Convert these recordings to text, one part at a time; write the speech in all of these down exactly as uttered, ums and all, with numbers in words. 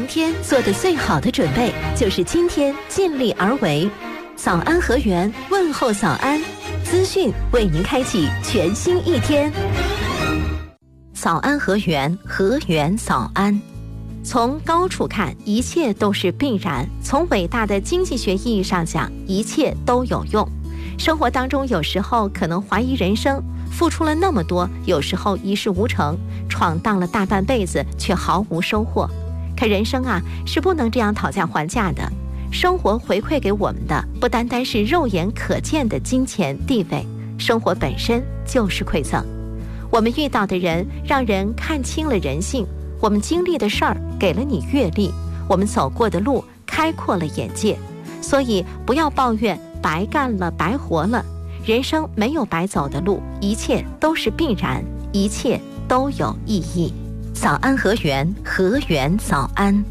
明天做的最好的准备，就是今天尽力而为。早安河源，问候早安，资讯为您开启全新一天。早安河源，河源早安。从高处看，一切都是必然；从伟大的经济学意义上讲，一切都有用。生活当中有时候可能怀疑人生，付出了那么多，有时候一事无成，闯荡了大半辈子却毫无收获。可人生啊，是不能这样讨价还价的。生活回馈给我们的不单单是肉眼可见的金钱地位，生活本身就是馈赠。我们遇到的人让人看清了人性，我们经历的事儿给了你阅历，我们走过的路开阔了眼界。所以不要抱怨白干了白活了，人生没有白走的路，一切都是必然，一切都有意义。早安河源，河源早安。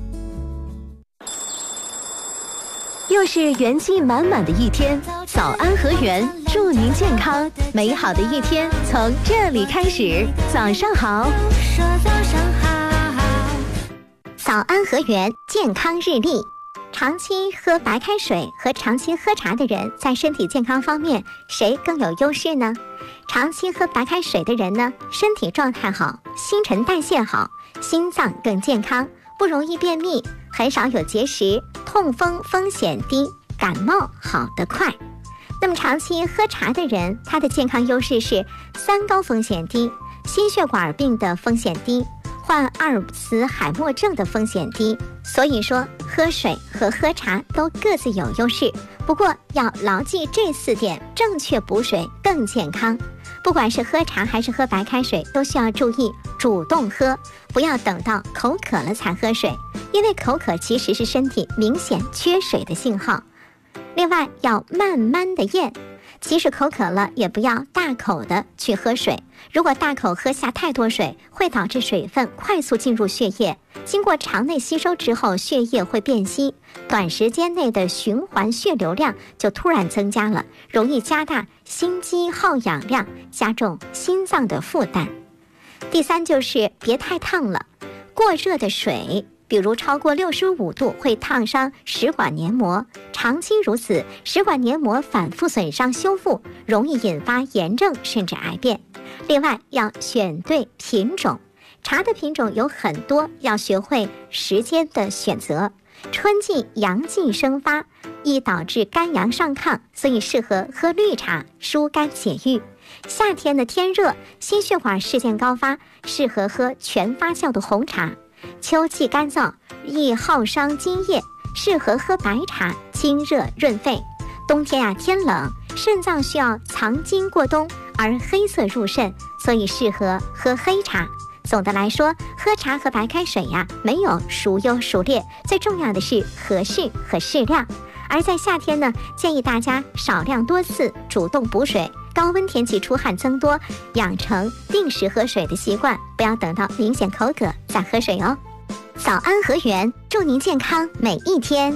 又是元气满满的一天，早安河源，祝您健康，美好的一天从这里开始。早上好，说早上好。 早安河源健康日历。长期喝白开水和长期喝茶的人，在身体健康方面，谁更有优势呢？长期喝白开水的人呢，身体状态好，新陈代谢好，心脏更健康，不容易便秘，很少有结石，痛风风险低，感冒好得快。那么长期喝茶的人，他的健康优势是三高风险低，心血管病的风险低，患阿尔茨海默症的风险低。所以说喝水和喝茶都各自有优势，不过要牢记这四点，正确补水更健康。不管是喝茶还是喝白开水，都需要注意主动喝，不要等到口渴了才喝水，因为口渴其实是身体明显缺水的信号。另外要慢慢的咽，即使口渴了也不要大口的去喝水，如果大口喝下太多水，会导致水分快速进入血液，经过肠内吸收之后，血液会变稀，短时间内的循环血流量就突然增加了，容易加大心肌耗氧量，加重心脏的负担。第三就是别太烫了，过热的水比如超过六十五度会烫伤食管黏膜，长期如此，食管黏膜反复损伤修复，容易引发炎症甚至癌变。另外要选对品种，茶的品种有很多，要学会时间的选择。春季阳气生发，易导致肝阳上亢，所以适合喝绿茶疏肝解郁。夏天的天热，心血管事件高发，适合喝全发酵的红茶。秋季干燥，易耗伤津液，适合喝白茶，清热润肺。冬天啊，天冷，肾脏需要藏精过冬，而黑色入肾，所以适合喝黑茶。总的来说，喝茶和白开水呀，没有孰优孰劣，最重要的是合适和适量。而在夏天呢，建议大家少量多次主动补水，高温天气出汗增多，养成定时喝水的习惯，不要等到明显口渴再喝水哦。早安河源，祝您健康每一天。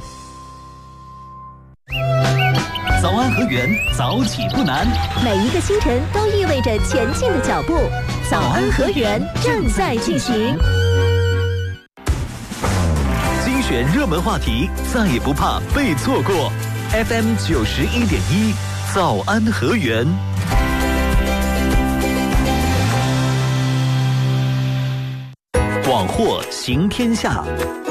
早安河源，早起不难， 每一个清晨都意味着前进的脚步。早安河源正在进行。 精选热门话题，再也不怕被错过。F M 九十一点一，早安河源。广获行天下。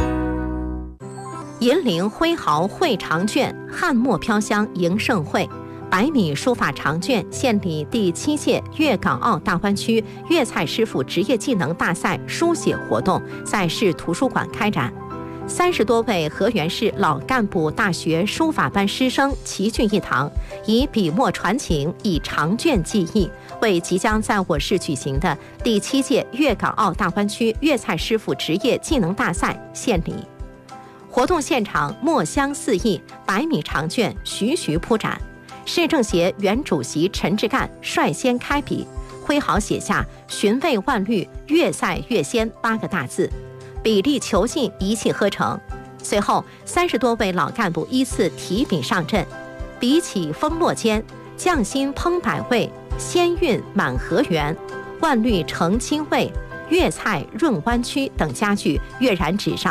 银陵挥毫会长卷，汉墨飘香迎盛会。百米书法长卷献礼第七届粤港澳大湾区粤菜师傅职业技能大赛书写活动在市图书馆开展。三十多位河源市老干部大学书法班师生齐聚一堂，以笔墨传情，以长卷记忆，为即将在我市举行的第七届粤港澳大湾区粤菜师傅职业技能大赛献礼。活动现场墨香四溢，百米长卷徐徐铺展。市政协原主席陈志干率先开笔，挥毫写下“寻味万绿，粤赛粤鲜”八个大字，笔力遒劲，一气呵成。随后，三十多位老干部依次提笔上阵，笔起风落间，匠心烹百味，鲜韵满河源，万绿澄清味，粤菜润湾区等佳句跃然纸上。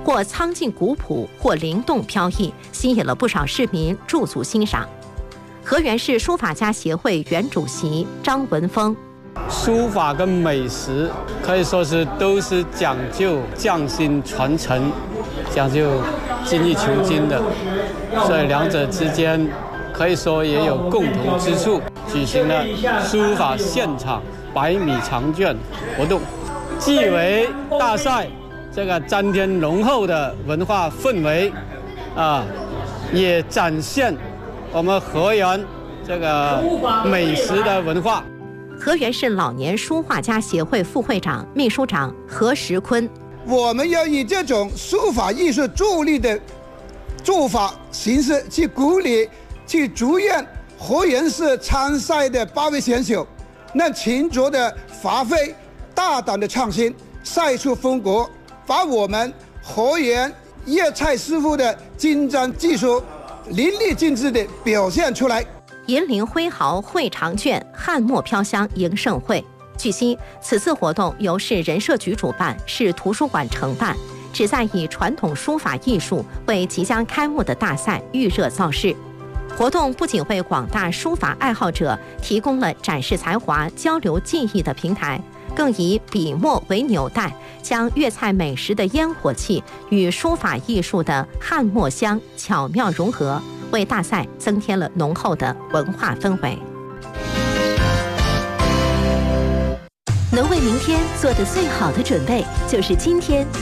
或苍劲古朴，或灵动飘逸，吸引了不少市民驻足欣赏。河源市书法家协会原主席张文峰， 书法跟美食可以说是都是讲究匠心传承，讲究精益求精的，所以两者之间可以说也有共同之处。举行了书法现场百米长卷活动，既为大赛这个增添浓厚的文化氛围，啊，也展现我们河源这个美食的文化。 河源市老年书画家协会副会长、秘书长何时坤， 我们要以这种书法艺术助力的做法形式去鼓励、去祝愿河源市参赛的八位选手能勤着的发挥、大胆的创新、赛出风格，把我们河源粤菜师傅的精湛技术淋漓尽致地表现出来。 银铃挥毫会长卷，汉墨飘香迎盛会。据悉，此次活动由市人社局主办，市图书馆承办，旨在以传统书法艺术为即将开幕的大赛预热造势。活动不仅为广大书法爱好者提供了展示才华、交流技艺的平台，更以笔墨为纽带，将粤菜美食的烟火气与书法艺术的汉墨香巧妙融合，为大赛增添了浓厚的文化氛围。 能为明天做的最好的准备，就是今天